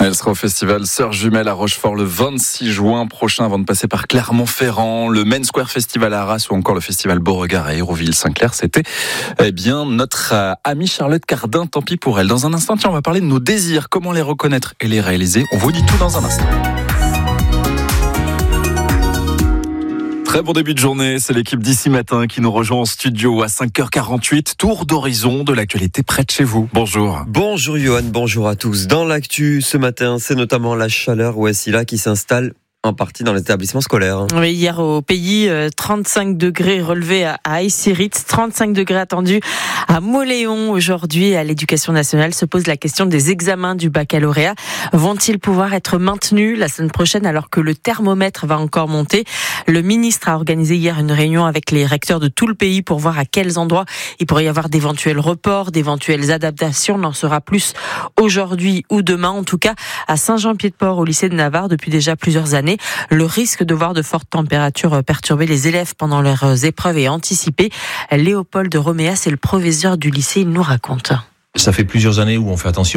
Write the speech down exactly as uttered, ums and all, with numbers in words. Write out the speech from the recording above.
Elle sera au festival Sœurs Jumelles à Rochefort le vingt-six juin prochain avant de passer par Clermont-Ferrand, le Main Square Festival à Arras ou encore le festival Beauregard à Hérouville-Saint-Clair. C'était eh bien notre euh, amie Charlotte Cardin, tant pis pour elle. Dans un instant, tiens, on va parler de nos désirs, comment les reconnaître et les réaliser. On vous dit tout dans un instant. Très bon début de journée, c'est l'équipe d'ici matin qui nous rejoint en studio à cinq heures quarante-huit. Tour d'horizon de l'actualité près de chez vous. Bonjour. Bonjour Johan, bonjour à tous. Dans l'actu ce matin, c'est notamment la chaleur Ouessila qui s'installe en partie dans les établissements scolaires. Oui, hier au pays, trente-cinq degrés relevés à Aïssiritz, trente-cinq degrés attendus à Mauléon. Aujourd'hui, à l'Éducation nationale se pose la question des examens du baccalauréat. Vont-ils pouvoir être maintenus la semaine prochaine alors que le thermomètre va encore monter? Le ministre a organisé hier une réunion avec les recteurs de tout le pays pour voir à quels endroits il pourrait y avoir d'éventuels reports, d'éventuelles adaptations. On en saura plus aujourd'hui ou demain. En tout cas, à Saint-Jean-Pied-de-Port, au lycée de Navarre, depuis déjà plusieurs années, le risque de voir de fortes températures perturber les élèves pendant leurs épreuves est anticipé. Léopold Roméas est le proviseur du lycée, il nous raconte. Ça fait plusieurs années où on fait attention